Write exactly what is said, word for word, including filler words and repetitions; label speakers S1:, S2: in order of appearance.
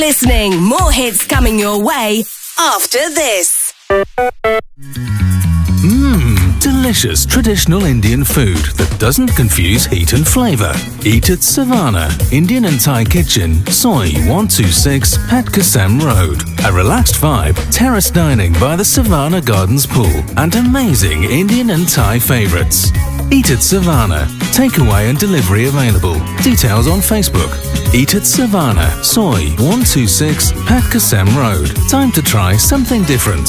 S1: Listening, more hits coming your way after this.
S2: Mmm, delicious traditional Indian food that doesn't confuse heat and flavour. Eat at Savannah, Indian and Thai Kitchen, Soy one two six, Pat Kasem Road. A relaxed vibe, terrace dining by the Savannah Gardens pool, and amazing Indian and Thai favourites. Eat at Savannah. Takeaway and delivery available. Details on Facebook. Eat at Savannah, Soy one two six, Pat Kasem Road. Time to try something different.